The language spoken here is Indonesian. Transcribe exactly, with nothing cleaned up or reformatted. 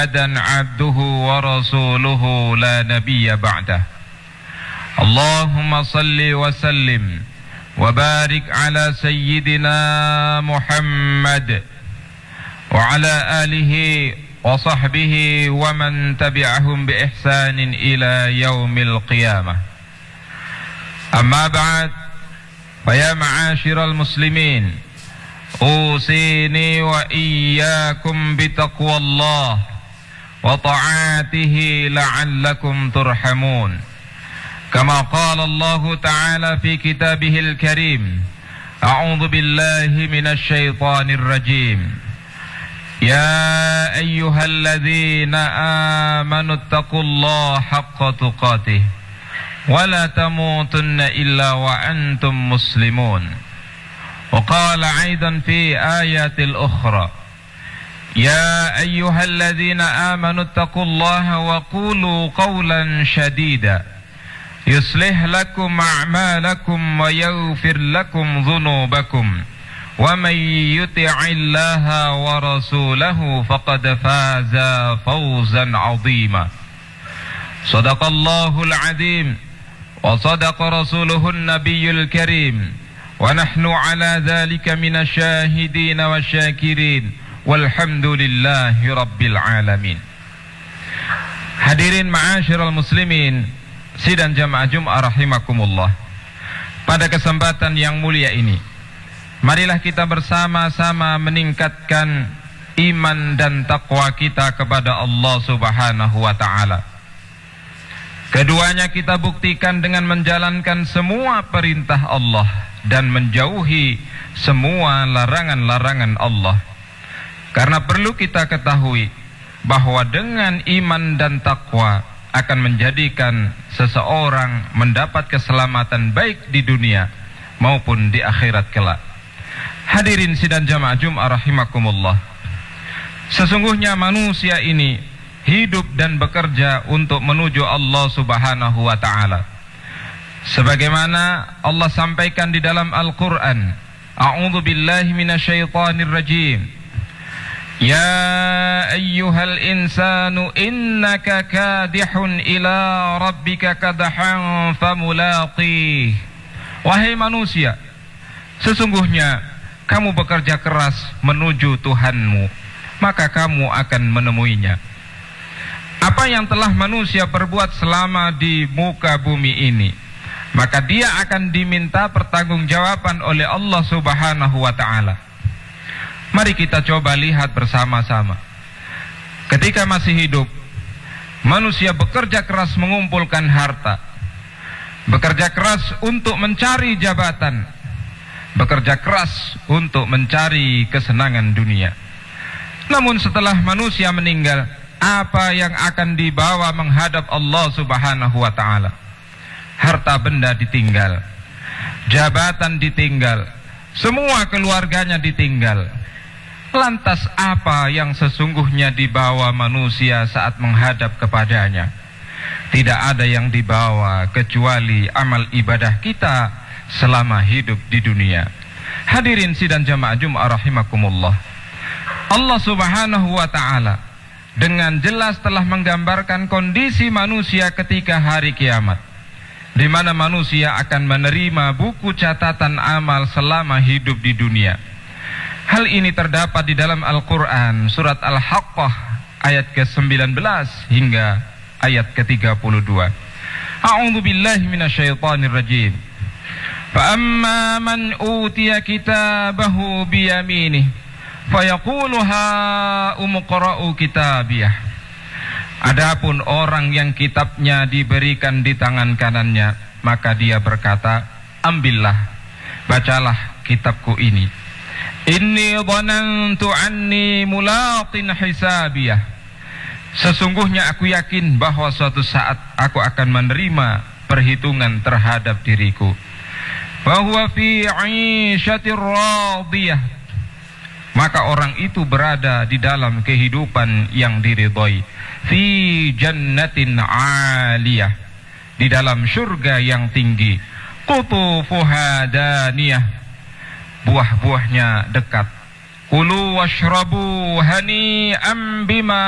عبده ورسوله لا نبي بعده اللهم صل وسلم وبارك على سيدنا محمد وعلى آله وصحبه ومن تبعهم بإحسان إلى يوم القيامة أما بعد فيا معاشر المسلمين أوصيني وإياكم بتقوى الله وطاعته لعلكم ترحمون كما قال الله تعالى في كتابه الكريم أعوذ بالله من الشيطان الرجيم يا أيها الذين آمنوا اتقوا الله حق تقاته ولا تموتن إلا وأنتم مسلمون وقال أيضا في آيات الأخرى يا أيها الذين آمنوا اتقوا الله وقولوا قولا شديدا يصلح لكم أعمالكم ويغفر لكم ذنوبكم ومن يطع الله ورسوله فقد فاز فوزا عظيما صدق الله العظيم وصدق رسوله النبي الكريم ونحن على ذلك من الشاهدين والشاكرين والحمد لله رب العالمين. Hadirin ma'asyiral muslimin sidang jamaah Jum'ah rahimakumullah. Pada kesempatan yang mulia ini, marilah kita bersama-sama meningkatkan iman dan takwa kita kepada Allah Subhanahu wa ta'ala. Keduanya kita buktikan dengan menjalankan semua perintah Allah dan menjauhi semua larangan-larangan Allah. Karena perlu kita ketahui bahwa dengan iman dan takwa akan menjadikan seseorang mendapat keselamatan baik di dunia maupun di akhirat kelak. Hadirin sidang jamaah Jum'ah rahimakumullah. Sesungguhnya manusia ini hidup dan bekerja untuk menuju Allah Subhanahu wa ta'ala. Sebagaimana Allah sampaikan di dalam Al-Quran, A'udzu billahi minasyaitonir rajim. Ya ayyuhal insanu innaka kadihun ila rabbika kadahan famulaqih. Wahai manusia, sesungguhnya kamu bekerja keras menuju Tuhanmu, maka kamu akan menemuinya. Apa yang telah manusia perbuat selama di muka bumi ini, maka dia akan diminta pertanggungjawaban oleh Allah Subhanahu wa ta'ala. Mari kita coba lihat bersama-sama. Ketika masih hidup, manusia bekerja keras mengumpulkan harta, bekerja keras untuk mencari jabatan, bekerja keras untuk mencari kesenangan dunia. Namun setelah manusia meninggal, apa yang akan dibawa menghadap Allah Subhanahu wa ta'ala? Harta benda ditinggal, jabatan ditinggal, semua keluarganya ditinggal. Lantas apa yang sesungguhnya dibawa manusia saat menghadap kepadanya? Tidak ada yang dibawa kecuali amal ibadah kita selama hidup di dunia. Hadirin sidang jamaah Jum'ah rahimakumullah. Allah Subhanahu wa ta'ala dengan jelas telah menggambarkan kondisi manusia ketika hari kiamat, di mana manusia akan menerima buku catatan amal selama hidup di dunia. Hal ini terdapat di dalam Al-Quran surat Al-Haqqah ayat ke sembilan belas hingga ayat ke tiga puluh dua. A'udzu billahi minasyaitonir rajim. Fa amma man utiya kitabahu biyaminih fayaqulu ha umqra'u kitabiyah. Adapun orang yang kitabnya diberikan di tangan kanannya, maka dia berkata, ambillah, bacalah kitabku ini. Inni dhanantu anni mulaqin hisabiyah. Sesungguhnya aku yakin bahwa suatu saat aku akan menerima perhitungan terhadap diriku. Bahwa fi 'ishatir radiyah. Maka orang itu berada di dalam kehidupan yang diridhoi. Fi jannatin 'aliyah. Di dalam surga yang tinggi. Qutufuha daniyah. Buah-buahnya dekat. Kulu washrabu hani'am bima